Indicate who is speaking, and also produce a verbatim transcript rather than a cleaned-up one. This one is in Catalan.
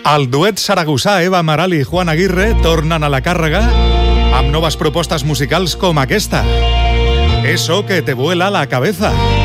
Speaker 1: El duet saragossà Eva Amaral i Juan Aguirre tornen a la càrrega amb noves propostes musicals com aquesta. Eso que te vuela la cabeza.